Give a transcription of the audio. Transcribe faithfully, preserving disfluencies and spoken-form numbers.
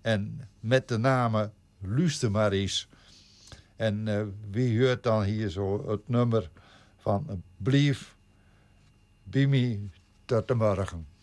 En met de namen Luister maar eens. En uh, wie hoort dan hier zo het nummer van Blief bij mij tot de morgen.